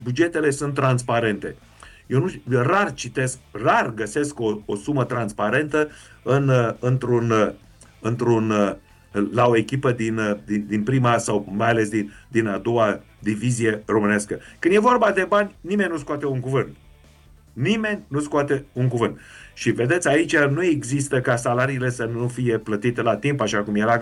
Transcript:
bugetele sunt transparente. Eu nu, rar citesc, rar găsesc o sumă transparentă într-un, la o echipă din prima sau mai ales din a doua divizie românească. Când e vorba de bani, nimeni nu scoate un cuvânt. Nimeni nu scoate un cuvânt. Și vedeți, aici nu există ca salariile să nu fie plătite la timp, așa cum era